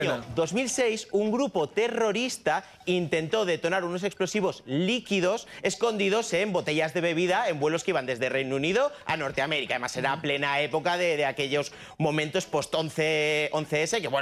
Bueno. 2006, un grupo terrorista intentó detonar unos explosivos líquidos escondidos en botellas de bebida en vuelos que iban desde Reino Unido a Norteamérica. Además, era plena época de aquellos momentos post-11S, que bueno,